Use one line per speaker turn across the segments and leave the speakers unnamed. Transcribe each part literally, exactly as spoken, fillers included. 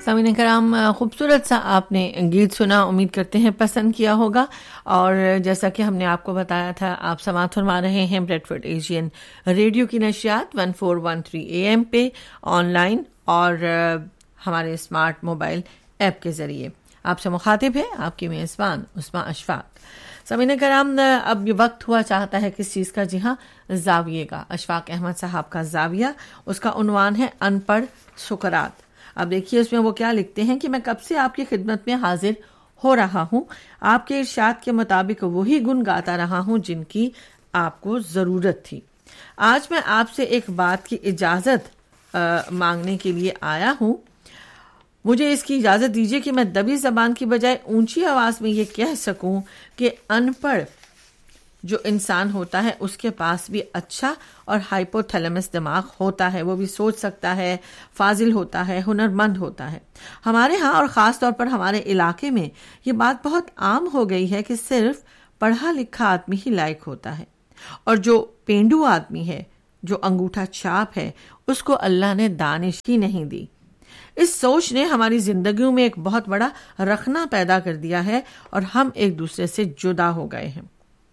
سامعین کرام، خوبصورت سا آپ نے گیت سنا، امید کرتے ہیں پسند کیا ہوگا. اور جیسا کہ ہم نے آپ کو بتایا تھا، آپ سماعت فرما رہے ہیں بریڈ فورڈ ایشین ریڈیو کی نشریات one four one three A M پہ، آن لائن اور ہمارے اسمارٹ موبائل ایپ کے ذریعے. آپ سے مخاطب ہے آپ کی میزبان عثمان اشفاق. سامعین کرام، اب یہ وقت ہوا چاہتا ہے کس چیز کا؟ جی ہاں، زاویے کا. اشفاق احمد صاحب کا زاویہ، اس کا عنوان ہے ان پڑھ سکرات. اب دیکھیے اس میں وہ کیا لکھتے ہیں کہ میں کب سے آپ کی خدمت میں حاضر ہو رہا ہوں، آپ کے ارشاد کے مطابق وہی گن گاتا رہا ہوں جن کی آپ کو ضرورت تھی. آج میں آپ سے ایک بات کی اجازت مانگنے کے لیے آیا ہوں. مجھے اس کی اجازت دیجیے کہ میں دبی زبان کی بجائے اونچی آواز میں یہ کہہ سکوں کہ ان پڑھ جو انسان ہوتا ہے اس کے پاس بھی اچھا اور ہائپو تھیلمس دماغ ہوتا ہے. وہ بھی سوچ سکتا ہے، فاضل ہوتا ہے، ہنرمند ہوتا ہے. ہمارے ہاں اور خاص طور پر ہمارے علاقے میں یہ بات بہت عام ہو گئی ہے کہ صرف پڑھا لکھا آدمی ہی لائق ہوتا ہے، اور جو پینڈو آدمی ہے، جو انگوٹھا چھاپ ہے، اس کو اللہ نے دانش ہی نہیں دی. اس سوچ نے ہماری زندگیوں میں ایک بہت بڑا رخنہ پیدا کر دیا ہے اور ہم ایک دوسرے سے جدا ہو گئے ہیں.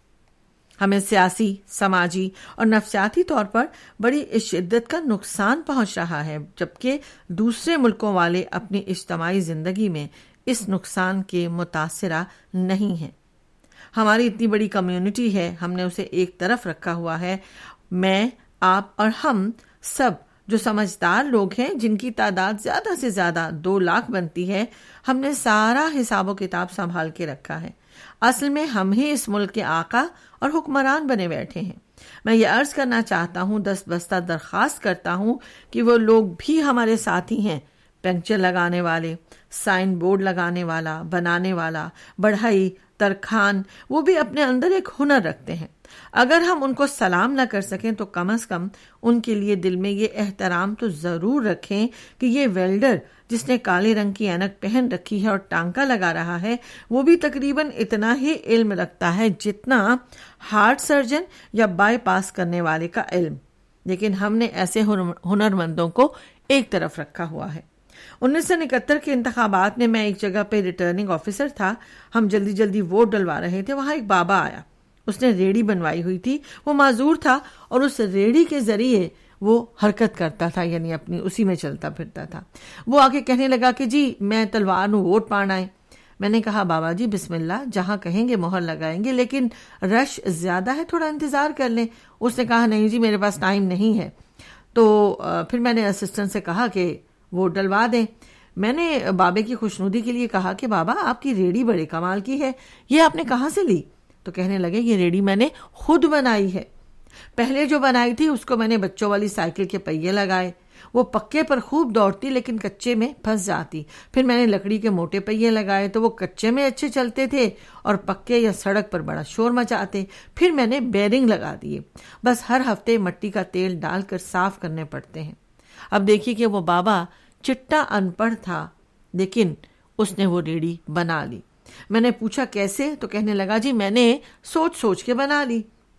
ہمیں سیاسی، سماجی اور نفسیاتی طور پر بڑی شدت کا نقصان پہنچ رہا ہے، جبکہ دوسرے ملکوں والے اپنی اجتماعی زندگی میں اس نقصان کے متاثرہ نہیں ہیں. ہماری اتنی بڑی کمیونٹی ہے، ہم نے اسے ایک طرف رکھا ہوا ہے. میں، آپ اور ہم سب جو سمجھدار لوگ ہیں، جن کی تعداد زیادہ سے زیادہ دو لاکھ بنتی ہے، ہم نے سارا حساب و کتاب سنبھال کے رکھا ہے. اصل میں ہم ہی اس ملک کے آقا اور حکمران بنے بیٹھے ہیں. میں یہ عرض کرنا چاہتا ہوں، دست بستہ درخواست کرتا ہوں کہ وہ لوگ بھی ہمارے ساتھی ہیں. پنکچر لگانے والے، سائن بورڈ لگانے والا، بنانے والا، بڑھئی، ترخان، وہ بھی اپنے اندر ایک ہنر رکھتے ہیں. اگر ہم ان کو سلام نہ کر سکیں تو کم از کم ان کے لیے دل میں یہ احترام تو ضرور رکھیں کہ یہ ویلڈر جس نے کالے رنگ کی اینک پہن رکھی ہے اور ٹانکا لگا رہا ہے، وہ بھی تقریباً اتنا ہی علم رکھتا ہے جتنا ہارٹ سرجن یا بائی پاس کرنے والے کا علم. لیکن ہم نے ایسے ہنرمندوں کو ایک طرف رکھا ہوا ہے. انیس سو اکہتر کے انتخابات میں میں ایک جگہ پہ ریٹرننگ آفیسر تھا. ہم جلدی جلدی ووٹ ڈلوا رہے تھے. وہاں ایک بابا آیا، اس نے ریڑھی بنوائی ہوئی تھی. وہ معذور تھا اور اس ریڑھی کے ذریعے وہ حرکت کرتا تھا، یعنی اپنی اسی میں چلتا پھرتا تھا. وہ آگے کہنے لگا کہ جی میں تلوار نو ووٹ پانا ہے. میں نے کہا بابا جی بسم اللہ، جہاں کہیں گے مہر لگائیں گے، لیکن رش زیادہ ہے، تھوڑا انتظار کر لیں. اس نے کہا نہیں جی میرے پاس ٹائم نہیں ہے. تو پھر میں نے اسسٹنٹ سے کہا کہ ووٹ ڈلوا دیں. میں نے بابے کی خوشنودی کے لیے کہا کہ بابا آپ کی ریڑھی بڑے کمال کی ہے، یہ آپ نے کہاں سے لی؟ تو کہنے لگے یہ ریڑھی میں نے خود بنائی ہے. پہلے جو بنائی تھی اس کو میں نے بچوں والی سائیکل کے پہیے لگائے، وہ پکے پر خوب دوڑتی لیکن کچے میں پھنس جاتی. پھر میں نے لکڑی کے موٹے پہیے لگائے تو وہ کچے میں اچھے چلتے تھے اور پکے یا سڑک پر بڑا شور مچاتے. پھر میں نے بیرنگ لگا دیے. بس ہر ہفتے مٹی کا تیل ڈال کر صاف کرنے پڑتے ہیں. اب دیکھیے کہ وہ بابا چٹا ان پڑھ تھا لیکن اس نے وہ ریڑھی بنا لی. میں نے پوچھا کیسے؟ تو کہنے لگا جی میں نے سوچ سوچ کے بنا لی.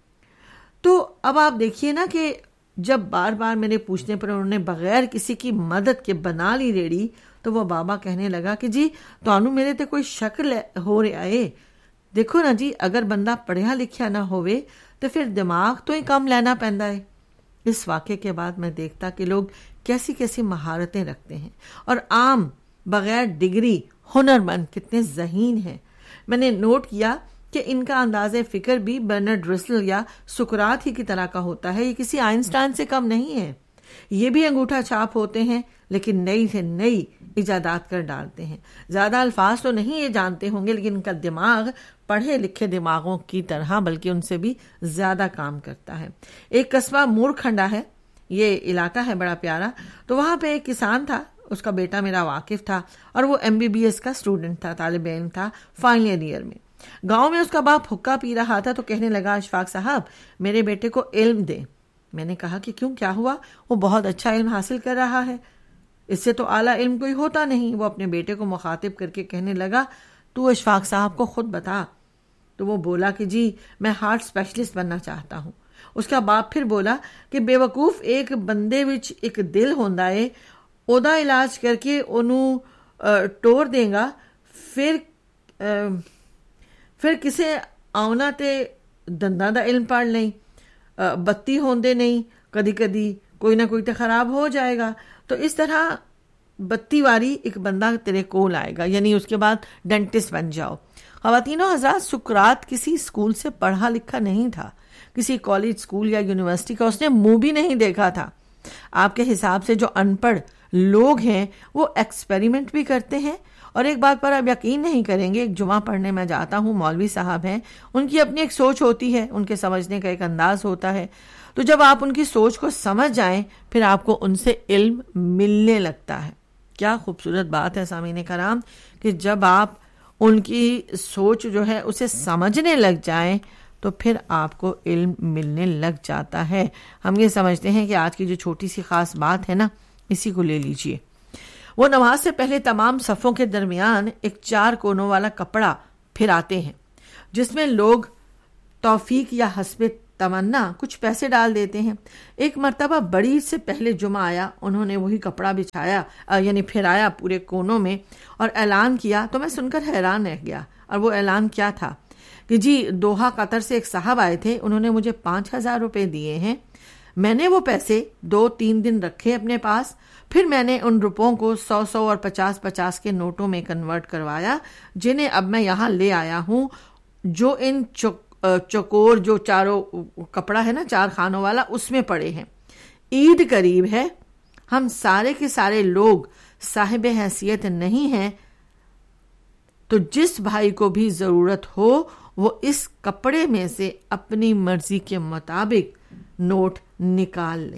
تو اب آپ دیکھیے نا کہ جب بار بار میرے پوچھنے پر انہوں نے بغیر کسی کی مدد کے بنا لی ریڑھی، تو وہ بابا کہنے لگا کہ جی تانوں میرے تے کوئی شک ہو رہا ہے. دیکھو نا جی، اگر بندہ پڑھیا لکھیا نہ ہوئے تو پھر دماغ تو ہی کم لینا پیندا ہے. اس واقعے کے بعد میں دیکھتا کہ لوگ کیسی کیسی مہارتیں رکھتے ہیں اور عام بغیر ڈگری ہنرمند کتنے ذہین ہیں. میں نے نوٹ کیا کہ ان کا انداز فکر بھی برنارڈ رسل یا سقراط ہی کی طرح کا ہوتا ہے. یہ کسی آئنسٹائن سے کم نہیں ہے. یہ بھی انگوٹھا چھاپ ہوتے ہیں لیکن نئی سے نئی ایجادات کر ڈالتے ہیں. زیادہ الفاظ تو نہیں یہ جانتے ہوں گے لیکن ان کا دماغ پڑھے لکھے دماغوں کی طرح بلکہ ان سے بھی زیادہ کام کرتا ہے. ایک قصبہ مور کھنڈا ہے، یہ علاقہ ہے بڑا پیارا. تو وہاں پہ ایک کسان تھا، اس کا بیٹا میرا واقف تھا اور وہ ایم بی بی ایس کا اسٹوڈنٹ تھا، طالب علم تھا فائنل ایئر میں. گاؤں میں اس کا باپ حکا پی رہا تھا تو کہنے لگا اشفاق صاحب میرے بیٹے کو علم دیں. میں نے کہا کہ کیوں، کیا ہوا؟ وہ بہت اچھا علم حاصل کر رہا ہے، اس سے تو اعلیٰ علم کوئی ہوتا نہیں. وہ اپنے بیٹے کو مخاطب کر کے کہنے لگا تو اشفاق صاحب کو خود بتا. تو وہ بولا کہ جی میں ہارٹ اسپیشلسٹ بننا چاہتا ہوں. اس کا باپ پھر بولا کہ بے وقوف ایک بندے وچ ایک دل ہوندا ہے، اودا علاج کر کے اونوں ٹور دے گا پھر پھر کسے آونا تے دنداں دا علم پڑھ لیں, بتی ہوندے نہیں, کدی کدی کوئی نہ کوئی تو خراب ہو جائے گا. تو اس طرح بتی واری ایک بندہ تیرے کول آئے گا, یعنی اس کے بعد ڈینٹسٹ بن جاؤ. خواتین و حضرات, سقراط کسی اسکول سے پڑھا لکھا نہیں تھا, کسی کالج اسکول یا یونیورسٹی کا اس نے منہ بھی نہیں دیکھا تھا. آپ کے حساب سے جو ان پڑھ لوگ ہیں وہ ایکسپیریمنٹ بھی کرتے ہیں, اور ایک بات پر آپ یقین نہیں کریں گے, ایک جمعہ پڑھنے میں جاتا ہوں, مولوی صاحب ہیں, ان کی اپنی ایک سوچ ہوتی ہے, ان کے سمجھنے کا ایک انداز ہوتا ہے. تو جب آپ ان کی سوچ کو سمجھ جائیں پھر آپ کو ان سے علم ملنے لگتا ہے. کیا خوبصورت بات ہے سامعین کرام کہ جب آپ ان کی سوچ جو ہے اسے سمجھنے لگ جائیں تو پھر آپ کو علم ملنے لگ جاتا ہے. ہم یہ سمجھتے ہیں کہ آج کی جو چھوٹی سی خاص بات ہے نا, اسی کو لے لیجئے. وہ نماز سے پہلے تمام صفوں کے درمیان ایک چار کونوں والا کپڑا پھراتے ہیں جس میں لوگ توفیق یا حسب تمنا کچھ پیسے ڈال دیتے ہیں. ایک مرتبہ بڑی عید سے پہلے جمعہ آیا, انہوں نے وہی کپڑا بچھایا یعنی پھرایا پورے کونوں میں اور اعلان کیا تو میں سن کر حیران رہ گیا. اور وہ اعلان کیا تھا کہ جی دوحہ قطر سے ایک صاحب آئے تھے, انہوں نے مجھے پانچ ہزار روپے دیے ہیں. میں نے وہ پیسے دو تین دن رکھے اپنے پاس, پھر میں نے ان روپوں کو سو سو اور پچاس پچاس کے نوٹوں میں کنورٹ کروایا جنہیں اب میں یہاں لے آیا ہوں, جو ان چکور جو چاروں کپڑا ہے نا چار خانوں والا اس میں پڑے ہیں. عید قریب ہے, ہم سارے کے سارے لوگ صاحب حیثیت نہیں ہیں, تو جس بھائی کو بھی ضرورت ہو وہ اس کپڑے میں سے اپنی مرضی کے مطابق نوٹ نکال لے.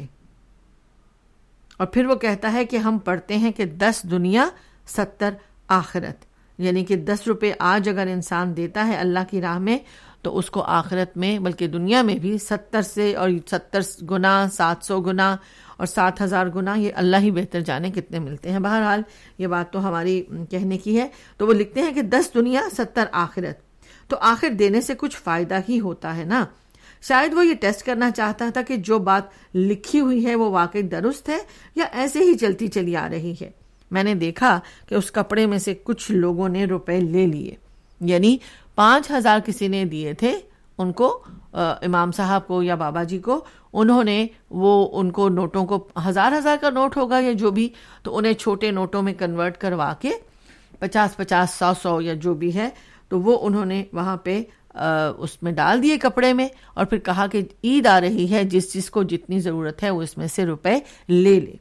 اور پھر وہ کہتا ہے کہ ہم پڑھتے ہیں کہ دس دنیا ستر آخرت, یعنی کہ دس روپے آج اگر انسان دیتا ہے اللہ کی راہ میں تو اس کو آخرت میں بلکہ دنیا میں بھی ستر سے اور ستر گنا, سات سو گنا اور سات ہزار گنا, یہ اللہ ہی بہتر جانے کتنے ملتے ہیں. بہرحال یہ بات تو ہماری کہنے کی ہے. تو وہ لکھتے ہیں کہ دس دنیا ستر آخرت, تو آخر دینے سے کچھ فائدہ ہی ہوتا ہے نا. شاید وہ یہ ٹیسٹ کرنا چاہتا تھا کہ جو بات لکھی ہوئی ہے وہ واقعی درست ہے یا ایسے ہی چلتی چلی آ رہی ہے. میں نے دیکھا کہ اس کپڑے میں سے کچھ لوگوں نے روپے لے لیے, یعنی پانچ ہزار کسی نے دیے تھے ان کو, امام صاحب کو یا بابا جی کو, انہوں نے وہ ان کو نوٹوں کو, ہزار ہزار کا نوٹ ہوگا یا جو بھی, تو انہیں چھوٹے نوٹوں میں کنورٹ کروا کے پچاس پچاس سو سو یا جو بھی ہے تو وہ انہوں نے وہاں پہ اس میں ڈال دیے کپڑے میں, اور پھر کہا کہ عید آ رہی ہے, جس جس کو جتنی ضرورت ہے وہ اس میں سے روپے لے لے.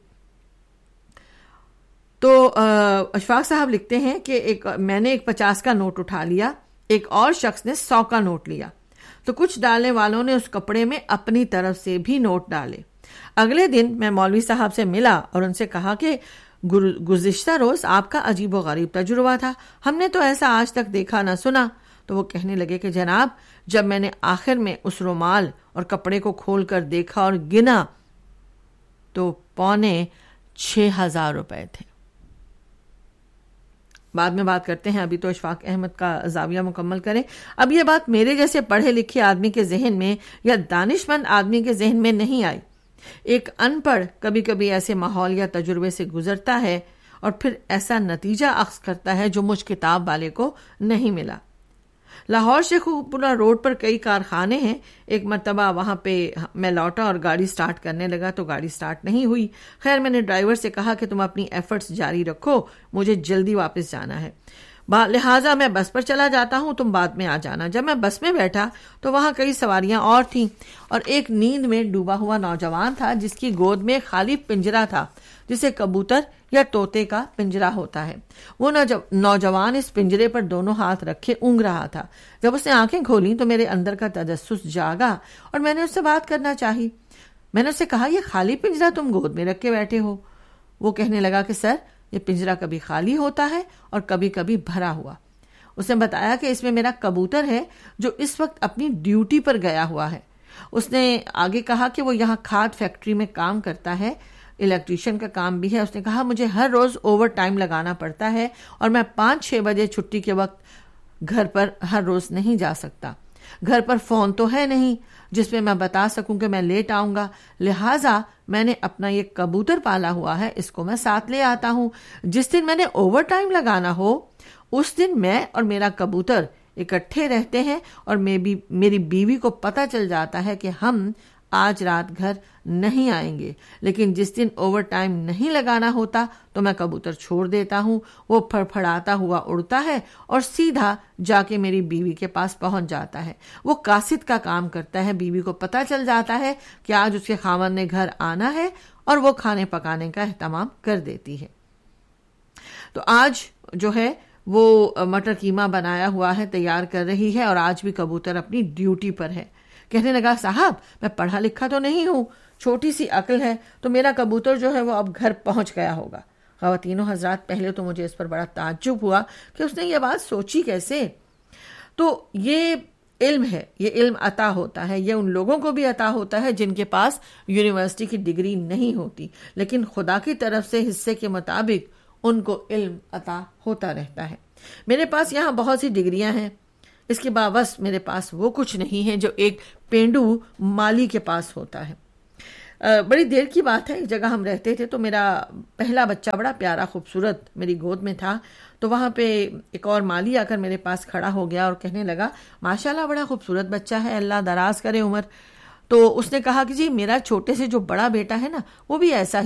تو اشفاق صاحب لکھتے ہیں کہ ایک میں نے ایک پچاس کا نوٹ اٹھا لیا, ایک اور شخص نے سو کا نوٹ لیا, تو کچھ ڈالنے والوں نے اس کپڑے میں اپنی طرف سے بھی نوٹ ڈالے. اگلے دن میں مولوی صاحب سے ملا اور ان سے کہا کہ گزشتہ روز آپ کا عجیب و غریب تجربہ تھا, ہم نے تو ایسا آج تک دیکھا نہ سنا. تو وہ کہنے لگے کہ جناب, جب میں نے آخر میں اس رومال اور کپڑے کو کھول کر دیکھا اور گنا تو پونے چھ ہزار روپے تھے. بعد میں بات کرتے ہیں, ابھی تو اشفاق احمد کا زاویہ مکمل کریں. اب یہ بات میرے جیسے پڑھے لکھے آدمی کے ذہن میں یا دانش مند آدمی کے ذہن میں نہیں آئی. ایک ان پڑھ کبھی کبھی ایسے ماحول یا تجربے سے گزرتا ہے اور پھر ایسا نتیجہ اخذ کرتا ہے جو مجھ کتاب والے کو نہیں ملا. لاہور شیخ پورہ روڈ پر کئی کارخانے ہیں. ایک مرتبہ وہاں پہ میں لوٹا اور گاڑی سٹارٹ کرنے لگا تو گاڑی سٹارٹ نہیں ہوئی. خیر میں نے ڈرائیور سے کہا کہ تم اپنی ایفرٹس جاری رکھو, مجھے جلدی واپس جانا ہے, لہٰذا میں بس پر چلا جاتا ہوں, تم بعد میں آ جانا. جب میں بس میں بیٹھا تو وہاں کئی سواریاں اور تھیں اور ایک نیند میں ڈوبا ہوا نوجوان تھا جس کی گود میں خالی پنجرا تھا جسے کبوتر یا طوطے کا پنجرا ہوتا ہے. وہ نوجوان اس پنجرے پر دونوں ہاتھ رکھے اونگ رہا تھا. جب اس نے آنکھیں کھولیں تو میرے اندر کا تجسس جاگا اور میں نے اس سے بات کرنا چاہی. میں نے اس سے کہا, یہ خالی پنجرا تم گود میں رکھ کے بیٹھے ہو؟ وہ کہنے لگا کہ سر, یہ پنجرا کبھی خالی ہوتا ہے اور کبھی کبھی بھرا ہوا. اس نے بتایا کہ اس میں میرا کبوتر ہے جو اس وقت اپنی ڈیوٹی پر گیا ہوا ہے. اس نے آگے کہا کہ وہ یہاں کھاد فیکٹری میں کام کرتا ہے, الیکٹریشین کا کام بھی ہے. اس نے کہا مجھے ہر روز اوور ٹائم لگانا پڑتا ہے اور میں پانچ چھ بجے چھٹی کے وقت گھر پر ہر روز نہیں جا سکتا. گھر پر فون تو ہے نہیں جس میں میں بتا سکوں کہ میں لیٹ آؤں گا، لہٰذا میں نے اپنا یہ کبوتر پالا ہوا ہے، اس کو میں ساتھ لے آتا ہوں۔ جس دن میں نے اوور ٹائم لگانا ہو اس دن میں اور میرا کبوتر اکٹھے رہتے ہیں، اور میری بیوی کو پتہ چل جاتا ہے کہ ہم آج رات گھر نہیں آئیں گے، لیکن جس دن اوور ٹائم نہیں لگانا ہوتا تو میں کبوتر چھوڑ دیتا ہوں، وہ پھڑ پھڑاتا ہوا اڑتا ہے اور سیدھا جا کے میری بیوی کے پاس پہنچ جاتا ہے۔ وہ قاصد کا کام کرتا ہے، بیوی کو پتہ چل جاتا ہے کہ آج اس کے خاوند نے گھر آنا ہے اور وہ کھانے پکانے کا اہتمام کر دیتی ہے۔ تو آج جو ہے وہ مٹر قیمہ بنایا ہوا ہے، تیار کر رہی ہے، اور آج بھی کبوتر اپنی ڈیوٹی پر ہے۔ کہنے لگا صاحب میں پڑھا لکھا تو نہیں ہوں، چھوٹی سی عقل ہے، تو میرا کبوتر جو ہے وہ اب گھر پہنچ گیا ہوگا۔ خواتین و حضرات، پہلے تو مجھے اس پر بڑا تعجب ہوا کہ اس نے یہ بات سوچی کیسے۔ تو یہ علم ہے، یہ علم عطا ہوتا ہے، یہ ان لوگوں کو بھی عطا ہوتا ہے جن کے پاس یونیورسٹی کی ڈگری نہیں ہوتی، لیکن خدا کی طرف سے حصے کے مطابق ان کو علم عطا ہوتا رہتا ہے۔ میرے پاس یہاں بہت سی ڈگریاں ہیں، اس کے باوجود میرے پاس وہ کچھ نہیں ہے جو ایک پینڈو مالی کے پاس ہوتا ہے۔ بڑی دیر کی بات ہے، ایک جگہ ہم رہتے تھے تو میرا پہلا بچہ بڑا پیارا خوبصورت میری گود میں تھا، تو وہاں پہ ایک اور مالی آ کر میرے پاس کھڑا ہو گیا اور کہنے لگا ماشاءاللہ بڑا خوبصورت بچہ ہے، اللہ دراز کرے عمر۔ تو اس نے کہا کہ جی میرا چھوٹے سے جو بڑا بیٹا ہے نا وہ بھی ایسا ہی